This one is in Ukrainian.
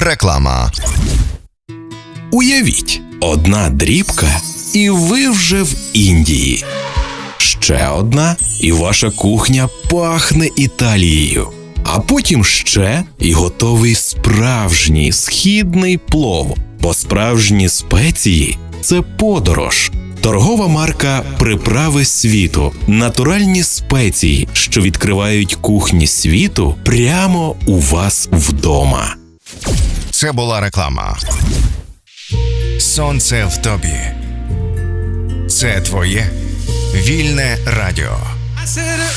Реклама. Уявіть, одна дрібка, і ви вже в Індії. Ще одна, і ваша кухня пахне Італією. А потім ще, і готовий справжній східний плов. Бо справжні спеції – це подорож. Торгова марка «Приправи світу» – натуральні спеції, що відкривають кухні світу прямо у вас вдома. Це була реклама. Сонце в тобі. Це твоє вільне радіо.